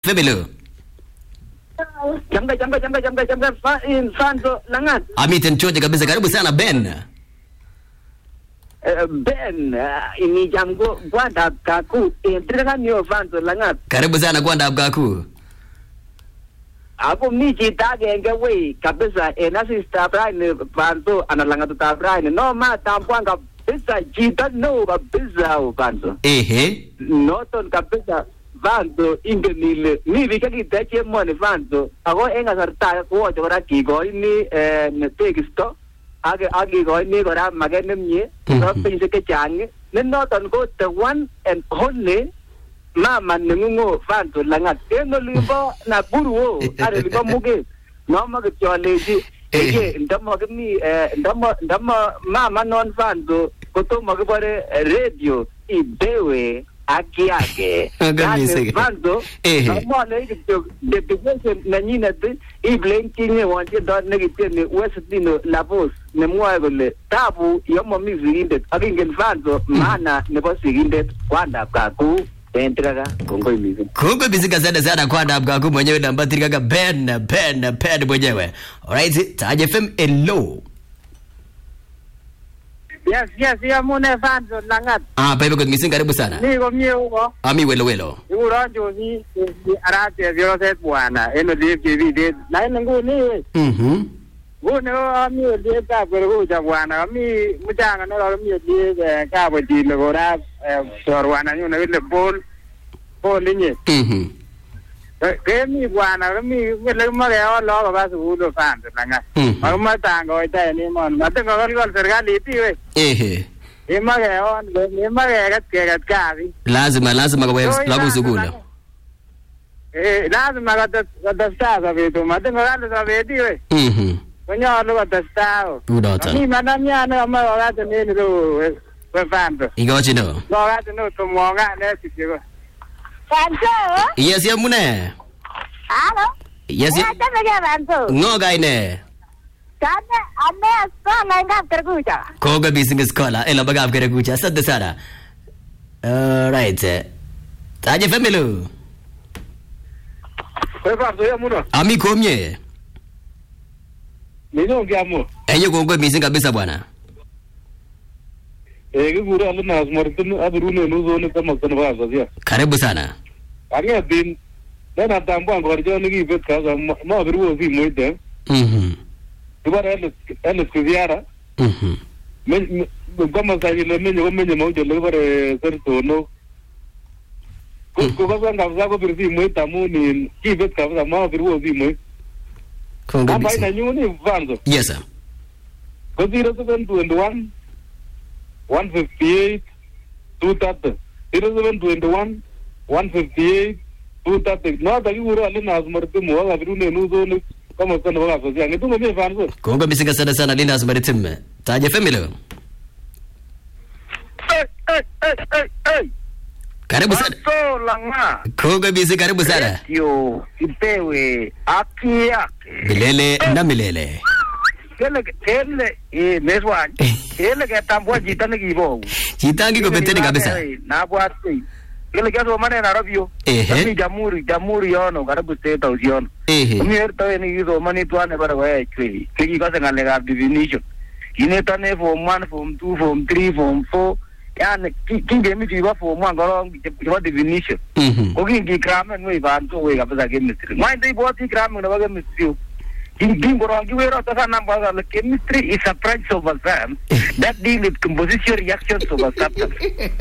Femilo. Jamga Fanzo Langat. Amiten chote kabisa, karibu sana Ben. Ben ini jamgo gwanda kaku entrega nyo Fanzo Langat. Karibu sana Gwanda Abgaku. Ako miji tagenge we kabisa enasista Brian Fanzo analangatu ta Brian no ma tampwanga kabisa jita no kabisa Fanzo. Noton kabisa Vanzo ingenile ni vikaki teche mone Vanzo ako enga sarta ko jora ki go ni ne tekisto age go ni gora magene mye no pinse ke change ne noton ko the one and only mama nengo Vanzo Langat eno libo na buruo are libo muge no mag choleji ege ndamo gni ndamo mama non Vanzo ko to mag bare radio ibewe Akiake. Vanzo, no the position Nanina, I blinking one dot negative West Dino, Labos, Nemoagole, Tabu, Yomo music, again Vanzo, Mana, never singing that, Wanda Kaku, Entraga, Congo music. Kumbe bisika sana Gwanda Abgaku mwenyewe na mbatirika Ben mwenyewe. Alright, Taje FM hello. Yes, mune Vanzo Langat. Paipo kwa ngising karibu sana. Niko mie huko. Ami welo. Uronjo ni arate vyo set bwana. Eno DFTV date. Na ene nguni. Nguni ami date kwa kuja bwana. Ami mchanga no ami date ka bodi le gora sorwana ni una bol linye. Kemi bwana ami wele mageo lo ba su do fan Langat. Magma tango ita ni mon. Mate ko serikali tiwe. Mageo kat kavi. Lazima kwa lagu sugula. Lazima katastaza vitu. Mate ko kata vitu Kwenye lo katastao. Udota. Ni manamya na kata nini do Vanzo. Ingochi no. Kata no tumonga na sisigo. Vanzo? Yes, ya mune. Hello? Yes, ya. Vanzo. Ngoga ine. Kata ame skola ngap kerkucha. Koga bising skola ela bagaf kerkucha. Asante sana. Right. Taje family. Kwa Vanzo ya muna. Ami komye. Nino ngiamu. Enye kongo bising kabisa bwana. Kigura alina asmartin adrune nuzo ne kama sana Vanzo ya. Karibu sana. Anya bin na tambo ngorjo ni gibet kaza ma biru zi moite. Ibara ele kuziara. Men kama sai le menye maujo le bare serto no. Ko ba ngavza ko biru zi moita muni gibet kaza ma biru zi moi. Kongo bising. bising. Aba ina nyuni Vanzo. Yes sir. Ko 0721 158 230 0721 158 230 no ta yuro alina asmartin mo ga biru ne nuzo ne kama sana ba so yange tungo me Vanzo. Kongo bising sana lina asmaritim. Taje family. Karibu sana. So langa. Kongo bising karibu sana. Yo, ipewe Akiake. Milele na milele. Kele meswan. Kele ke tambwa jita ne gibo. Chitangi ko beteni kabisa. Na bwati. Kele ke so mane na rabio. Ni jamuri yono karibu state house yono. Mi erto ni gizo mani tuane bara wa chwe. Kiki ko se ngale ga definition. Ineta ne form 1 form 2 form 3 form 4. Yani kinge mi jiwa form 1 ngoro jiwa definition. Ko kingi grammar ngoi Vanzo we kabisa chemistry. Why they bought grammar na ba chemistry. Chemistry is a branch of a science that deals with composition reactions of a substance.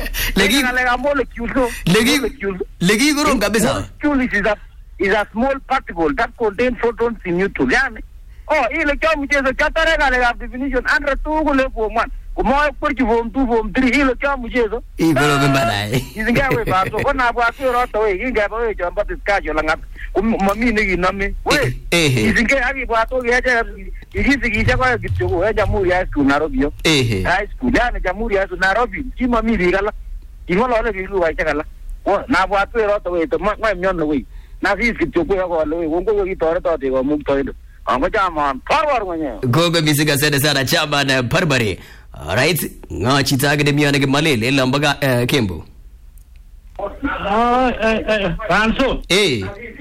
Legi guru kabisa. Molecule is a small particle that contains photons in neutron. Ile kama mchezo chatarega le definition andra tu kule form 1. Kuma kwa form 2 form 3 ile kama mchezo. Igoro mbana. Izingawe Vanzo kona kwa sio roto we inga bawe chamba tiskajo langa. Mami ni nami we izinge abi bwato geja igizigija kwa gitego ya jamhuri ya Nairobi high school ya jamhuri ya Nairobi kima miri gala ingolo ole bilu wa chakala na bwato roto we to ma myono we na sis gitego ya kwa we wongo gi tore to de go mum to ido ango jama forward mwenye gogo bisiga sana chama na barbari. Alright, ngachi tagde miana ke malele lambaga kembo. Vanzo